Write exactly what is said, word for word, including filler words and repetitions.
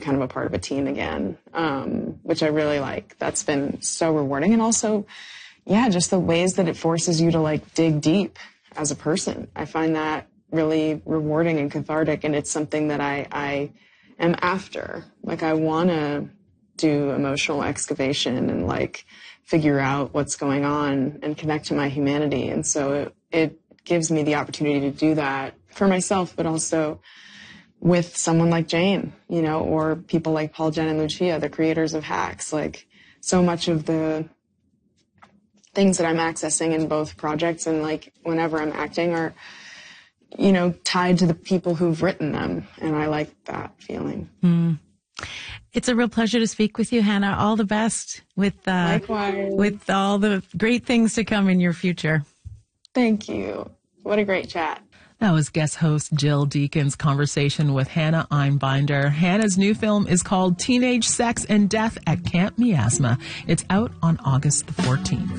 kind of a part of a team again, um, which I really like. That's been so rewarding. And also, yeah, just the ways that it forces you to like dig deep as a person. I find that really rewarding and cathartic, and it's something that I, I am after. Like, I want to do emotional excavation and like figure out what's going on and connect to my humanity. And so it, it gives me the opportunity to do that for myself, but also with someone like Jane, you know, or people like Paul, Jen, and Lucia, the creators of Hacks. Like, so much of the things that I'm accessing in both projects and like whenever I'm acting are, you know, tied to the people who've written them. And I like that feeling. Mm. It's a real pleasure to speak with you, Hannah. All the best with, uh, Likewise. with all the great things to come in your future. Thank you. What a great chat. That was guest host Jill Deacon's conversation with Hannah Einbinder. Hannah's new film is called Teenage Sex and Death at Camp Miasma. It's out on August the fourteenth.